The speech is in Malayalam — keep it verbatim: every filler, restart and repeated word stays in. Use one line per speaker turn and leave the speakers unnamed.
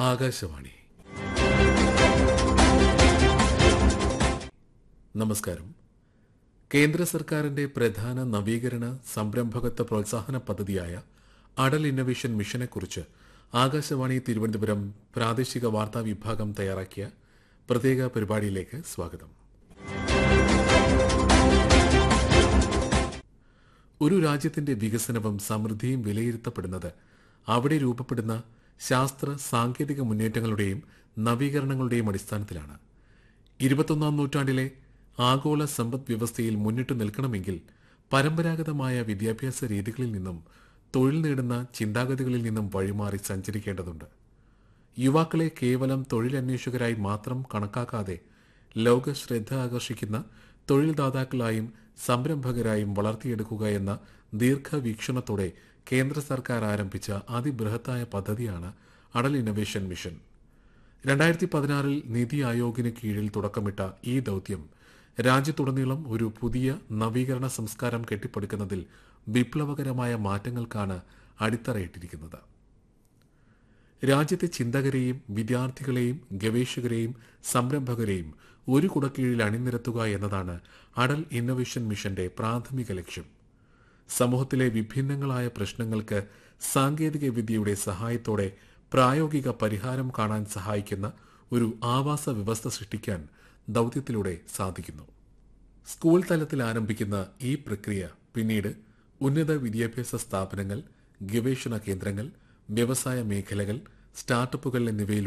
ആകാശവാണി. നമസ്കാരം. കേന്ദ്ര സർക്കാരിന്റെ പ്രധാന നവീകരണ സംരംഭകത്വ പ്രോത്സാഹന പദ്ധതിയായ അടൽ ഇന്നൊവേഷൻ മിഷനെക്കുറിച്ച് ആകാശവാണി തിരുവനന്തപുരം പ്രാദേശിക വാർത്താ വിഭാഗം തയ്യാറാക്കിയ പ്രത്യേക പരിപാടിയിലേക്ക് സ്വാഗതം. ഒരു രാജ്യത്തിന്റെ വികസനവും സമൃദ്ധിയും വിലയിരുത്തപ്പെടുന്നത് അവിടെ രൂപപ്പെടുന്ന ശാസ്ത്ര സാങ്കേതിക മുന്നേറ്റങ്ങളുടെയും നവീകരണങ്ങളുടെയും അടിസ്ഥാനത്തിലാണ്. ഇരുപത്തൊന്നാം നൂറ്റാണ്ടിലെ ആഗോള സമ്പദ് വ്യവസ്ഥയിൽ മുന്നിട്ടു നിൽക്കണമെങ്കിൽ പരമ്പരാഗതമായ വിദ്യാഭ്യാസ രീതികളിൽ നിന്നും തൊഴിൽ നേടുന്ന ചിന്താഗതികളിൽ നിന്നും വഴിമാറി സഞ്ചരിക്കേണ്ടതുണ്ട്. യുവാക്കളെ കേവലം തൊഴിലന്വേഷകരായി മാത്രം കണക്കാക്കാതെ ലോക ശ്രദ്ധ ആകർഷിക്കുന്ന തൊഴിൽദാതാക്കളായും സംരംഭകരായും വളർത്തിയെടുക്കുക എന്ന ദീർഘവീക്ഷണത്തോടെ കേന്ദ്ര സർക്കാർ ആരംഭിച്ച അതിബൃഹത്തായ പദ്ധതിയാണ് അടൽ ഇന്നൊവേഷൻ മിഷൻ. രണ്ടായിരത്തി പതിനാറിൽ നിതി ആയോഗിന് കീഴിൽ തുടക്കമിട്ട ഈ ദൌത്യം രാജ്യത്തുടനീളം ഒരു പുതിയ നവീകരണ സംസ്കാരം കെട്ടിപ്പടുക്കുന്നതിൽ വിപ്ലവകരമായ മാറ്റങ്ങൾക്കാണ് അടിത്തറയിട്ടിരിക്കുന്നത്. രാജ്യത്തെ ചിന്തകരെയും വിദ്യാർത്ഥികളെയും ഗവേഷകരെയും സംരംഭകരെയും ഒരു കുടക്കീഴിൽ അണിനിരത്തുക എന്നതാണ് അടൽ ഇന്നൊവേഷൻ മിഷന്റെ പ്രാഥമിക ലക്ഷ്യം. സമൂഹത്തിലെ വിഭിന്നങ്ങളായ പ്രശ്നങ്ങൾക്ക് സാങ്കേതിക വിദ്യയുടെ സഹായത്തോടെ പ്രായോഗിക പരിഹാരം കാണാൻ സഹായിക്കുന്ന ഒരു ആവാസ വ്യവസ്ഥ സൃഷ്ടിക്കാൻ ദൌത്യത്തിലൂടെ സാധിക്കുന്നു. സ്കൂൾ തലത്തിൽ ആരംഭിക്കുന്ന ഈ പ്രക്രിയ പിന്നീട് ഉന്നത വിദ്യാഭ്യാസ സ്ഥാപനങ്ങൾ, ഗവേഷണ കേന്ദ്രങ്ങൾ, വ്യവസായ മേഖലകൾ, സ്റ്റാർട്ടപ്പുകൾ എന്നിവയിൽ